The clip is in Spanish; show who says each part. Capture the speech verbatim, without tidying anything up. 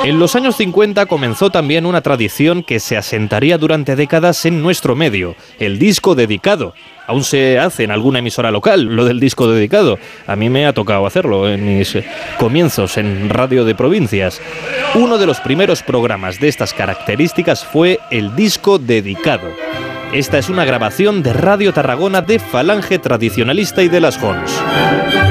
Speaker 1: En los años cincuenta comenzó también una tradición que se asentaría durante décadas en nuestro medio, el disco dedicado. Aún se hace en alguna emisora local, lo del disco dedicado. A mí me ha tocado hacerlo en mis comienzos en radio de provincias. Uno de los primeros programas de estas características fue el disco dedicado. Esta es una grabación de Radio Tarragona de Falange Tradicionalista y de las Jons.